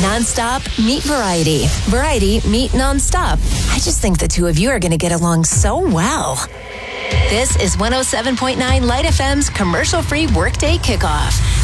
Nonstop meet variety. Variety meet nonstop. I just think the two of you are going to get along so well. This is 107.9 Light FM's commercial-free Workday Kickoff.